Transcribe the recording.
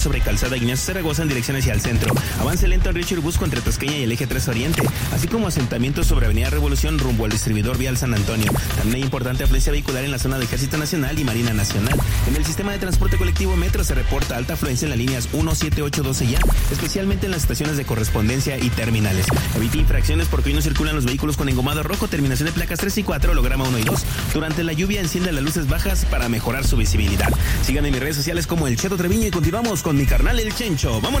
sobre Calzada Ignacio Zaragoza en dirección hacia el centro. Avance lento en Río Churubusco entre Tasqueña y el eje 3 Oriente, así como asentamientos sobre Avenida Revolución rumbo al distribuidor vial San Antonio. También hay importante afluencia vehicular en la zona de Ejército Nacional y Marina Nacional. En el sistema de transporte colectivo Metro se reporta alta afluencia en las líneas 1, 7, 8, 12 ya, especialmente en las estaciones de correspondencia y terminales. Evite infracciones porque hoy no circulan los vehículos con engomado rojo, terminación de placas 3 y 4, holograma 1 y 2. Durante la lluvia enciende las luces bajas para mejorar su visibilidad. Síganme en mis redes sociales como El Cheto Treviño y continuamos con mi carnal El Chencho. ¡Vámonos!